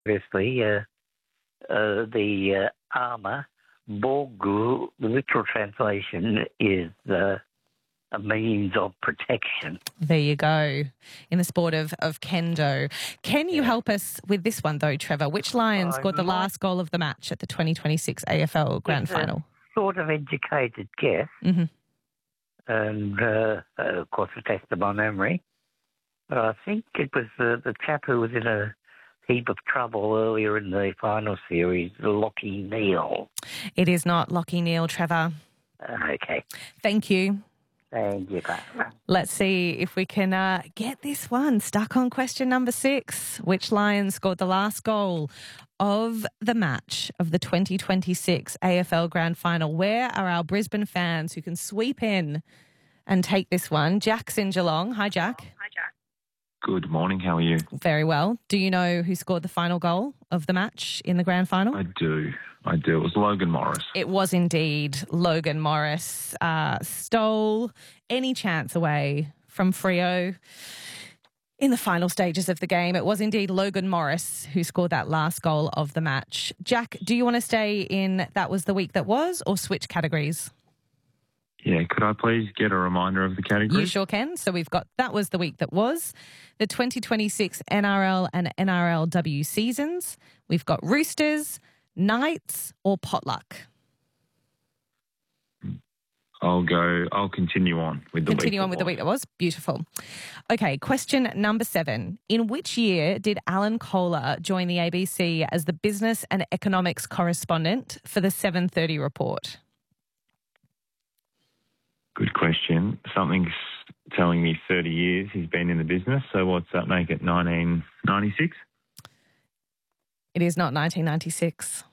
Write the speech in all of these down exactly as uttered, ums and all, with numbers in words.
Obviously, uh, uh, the uh, armour, Borgu, the literal translation is uh, a means of protection. There you go. In the sport of, of kendo. Can you Yeah. help us with this one, though, Trevor? Which Lion I scored the might- last goal of the match at the twenty twenty-six A F L Grand It's a Final? sort of educated guess, Mm-hmm. and uh, uh, of course, a test of my memory. But I think it was uh, the chap who was in a heap of trouble earlier in the final series, Lockie Neal. It is not Lockie Neal, Trevor. Uh, okay. Thank you. Thank you, Barbara. Let's see if we can uh, get this one. Stuck on question number six. Which Lion scored the last goal of the match of the twenty twenty-six A F L Grand Final? Where are our Brisbane fans who can sweep in and take this one? Jack's in Geelong. Hi, Jack. Hi, Jack. Good morning, how are you? Very well. Do you know who scored the final goal of the match in the grand final? I do, I do. It was Logan Morris. It was indeed Logan Morris. Uh, stole any chance away from Freo in the final stages of the game. It was indeed Logan Morris who scored that last goal of the match. Jack, do you want to stay in that was the week that was or switch categories? Yeah, could I please get a reminder of the category? You sure can. So we've got that was the week that was, the twenty twenty-six N R L and N R L W seasons. We've got Roosters, Knights or Potluck. I'll go, I'll continue on with the Continue week on with the that week that was. Beautiful. Okay, question number seven. In which year did Alan Kohler join the A B C as the business and economics correspondent for the seven thirty report? Good question. Something's telling me thirty years he's been in the business, so what's that make it, nineteen ninety-six? It is not nineteen ninety-six.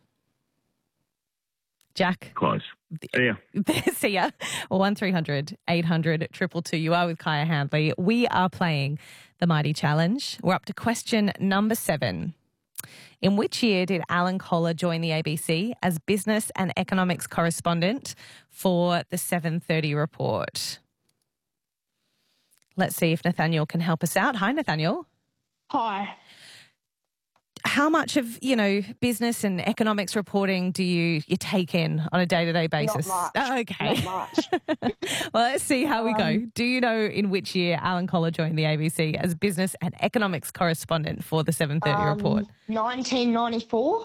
Jack? Close. See ya. See ya. one three hundred eight hundred two two two. You are with Kaya Handley. We are playing the Mighty Challenge. We're up to question number seven. In which year did Alan Kohler join the A B C as business and economics correspondent for the seven thirty report? Let's see if Nathaniel can help us out. Hi, Nathaniel. Hi. How much of, you know, business and economics reporting do you, you take in on a day-to-day basis? Not much. Oh, okay. Not much. Well, let's see how we go. Um, Do you know in which year Alan Kohler joined the A B C as business and economics correspondent for the seven thirty um, report? nineteen ninety-four.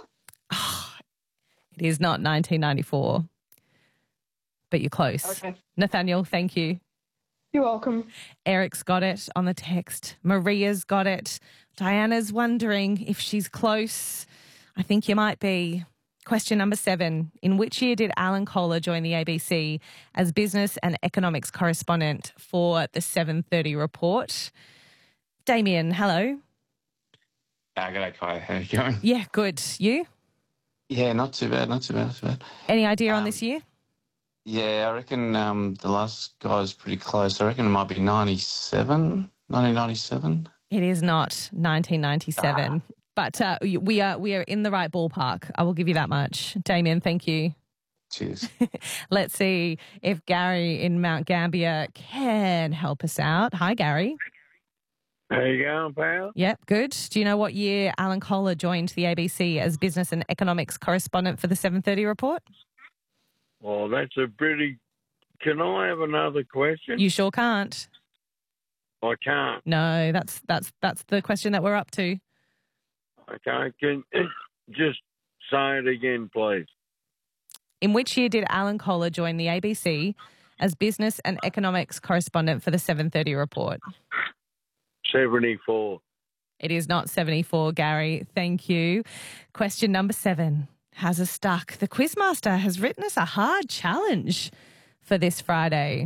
It is not nineteen ninety-four, but you're close. Okay. Nathaniel, thank you. You're welcome. Eric's got it on the text. Maria's got it. Diana's wondering if she's close. I think you might be. Question number seven. In which year did Alan Kohler join the A B C as business and economics correspondent for the seven thirty report? Damien, hello. Uh, g'day, Kai. How you going? Yeah, good. You? Yeah, not too bad, not too bad, not too bad. Any idea on Um, this year? Yeah, I reckon um, the last guy's pretty close. I reckon it might be ninety-seven, nineteen ninety-seven. It is not nineteen ninety-seven, Ah. but uh, we are we are in the right ballpark. I will give you that much. Damien, thank you. Cheers. Let's see if Gary in Mount Gambier can help us out. Hi, Gary. How you going, pal? Yep, good. Do you know what year Alan Kohler joined the A B C as business and economics correspondent for the seven thirty report? Well, that's a pretty... Can I have another question? You sure can't. I can't. No, that's that's that's the question that we're up to. Okay, can just say it again, please. In which year did Alan Kohler join the A B C as business and economics correspondent for the seven thirty report? seventy-four. It is not seventy-four, Gary. Thank you. Question number seven has us stuck. The Quizmaster has written us a hard challenge for this Friday.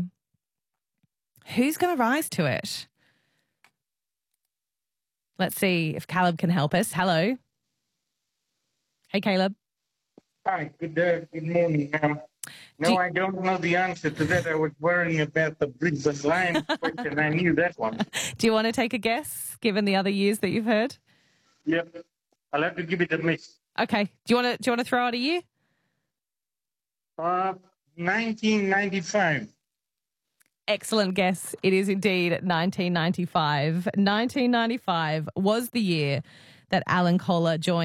Who's going to rise to it? Let's see if Caleb can help us. Hello. Hey, Caleb. Hi, good uh, good morning. Um, no, Do you- I don't know the answer to that. I was worrying about the Brisbane Lions question. I knew that one. Do you want to take a guess, given the other years that you've heard? Yep. I'll have to give it a miss. Okay. Do you want to do you want to throw out a year? Uh, nineteen ninety-five. Excellent guess. It is indeed nineteen ninety-five. nineteen ninety-five was the year that Alan Kohler joined